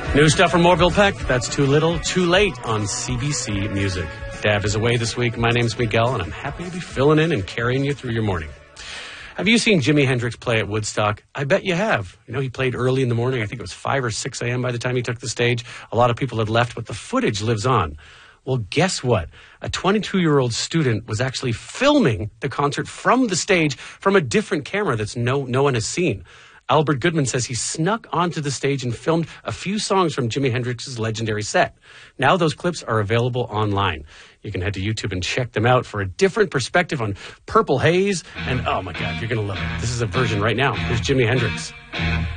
New stuff from Orville Peck. That's Too Little, Too Late on CBC Music. Dav is away this week. My name's Miguel, and I'm happy to be filling in and carrying you through your morning. Have you seen Jimi Hendrix play at Woodstock? I bet you have. You know, he played early in the morning. I think it was 5 or 6 a.m. by the time he took the stage. A lot of people had left, but the footage lives on. Well, guess what? A 22-year-old student was actually filming the concert from the stage from a different camera that's no one has seen. Albert Goodman says he snuck onto the stage and filmed a few songs from Jimi Hendrix's legendary set. Now those clips are available online. You can head to YouTube and check them out for a different perspective on Purple Haze. And, oh, my God, you're going to love it. This is a version right now. Here's Jimi Hendrix.